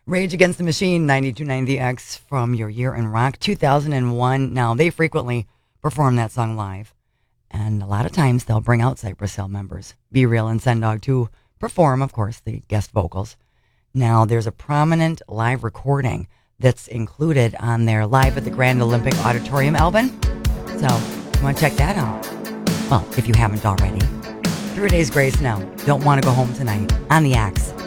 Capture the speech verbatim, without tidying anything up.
Rage Against the Machine, ninety-two point nine The X from your year in rock, two thousand one. Now, they frequently perform that song live. And a lot of times they'll bring out Cypress Hill members, Be Real and Sen Dog, to perform, of course, the guest vocals. Now, there's a prominent live recording that's included on their Live at the Grand Olympic Auditorium album. So, you want to check that out? Well, if you haven't already. Three Days Grace now. Don't Want to Go Home Tonight on the Axe.